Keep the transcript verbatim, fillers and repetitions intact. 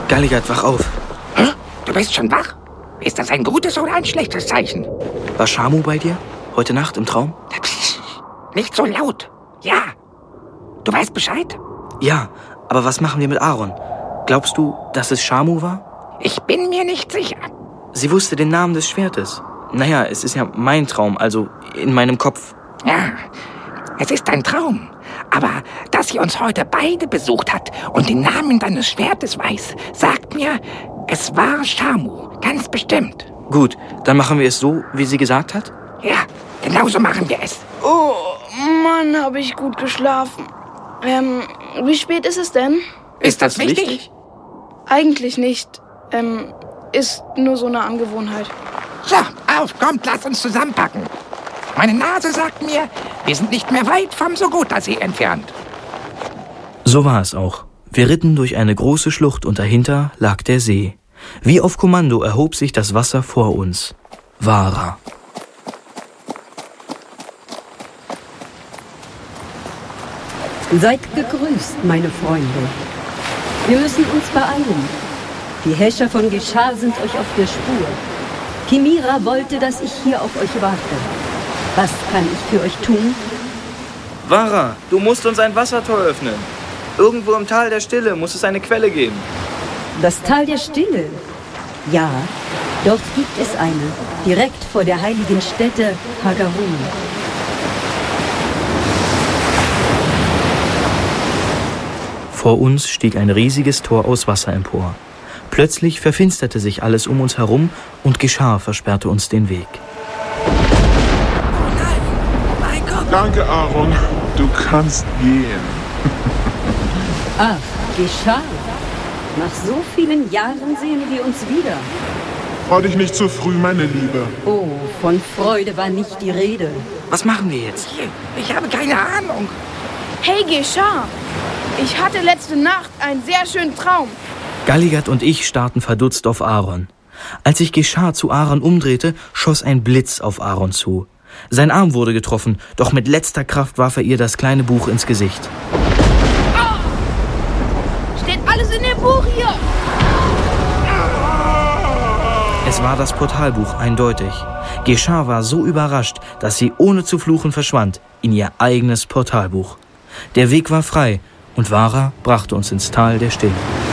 Galigat, wach auf. Hä? Du bist schon wach? Ist das ein gutes oder ein schlechtes Zeichen? War Shamu bei dir? Heute Nacht im Traum? Nicht so laut. Ja. Du weißt Bescheid? Ja, aber was machen wir mit Aaron? Glaubst du, dass es Shamu war? Ich bin mir nicht sicher. Sie wusste den Namen des Schwertes. Naja, es ist ja mein Traum, also in meinem Kopf. Ja, es ist ein Traum. Aber dass sie uns heute beide besucht hat und den Namen deines Schwertes weiß, sagt mir, es war Shamu. Ganz bestimmt. Gut, dann machen wir es so, wie sie gesagt hat? Ja, genau so machen wir es. Oh, Mann, habe ich gut geschlafen. Ähm, wie spät ist es denn? Ist das wichtig? Eigentlich nicht. Ähm, ist nur so eine Angewohnheit. So, auf, kommt, lass uns zusammenpacken. Meine Nase sagt mir, wir sind nicht mehr weit vom Sogota-See entfernt. So war es auch. Wir ritten durch eine große Schlucht und dahinter lag der See. Wie auf Kommando erhob sich das Wasser vor uns. Vara. Seid gegrüßt, meine Freunde. Wir müssen uns beeilen. Die Häscher von Geschar sind euch auf der Spur. Kimira wollte, dass ich hier auf euch warte. Was kann ich für euch tun? Vara, du musst uns ein Wassertor öffnen. Irgendwo im Tal der Stille muss es eine Quelle geben. Das Tal der Stille? Ja, dort gibt es eine, direkt vor der heiligen Stätte Hagarun. Vor uns stieg ein riesiges Tor aus Wasser empor. Plötzlich verfinsterte sich alles um uns herum und Geschar versperrte uns den Weg. Oh nein, mein Gott. Danke, Aaron. Du kannst gehen. Ach, Geschar. Nach so vielen Jahren sehen wir uns wieder. Freu dich nicht zu früh, meine Liebe. Oh, von Freude war nicht die Rede. Was machen wir jetzt? Ich habe keine Ahnung. Hey, Geschar. Ich hatte letzte Nacht einen sehr schönen Traum. Galigat und ich starrten verdutzt auf Aaron. Als sich Geschar zu Aaron umdrehte, schoss ein Blitz auf Aaron zu. Sein Arm wurde getroffen, doch mit letzter Kraft warf er ihr das kleine Buch ins Gesicht. Oh! Steht alles in dem Buch hier! Es war das Portalbuch, eindeutig. Geschar war so überrascht, dass sie ohne zu fluchen verschwand in ihr eigenes Portalbuch. Der Weg war frei und Vara brachte uns ins Tal der Stille.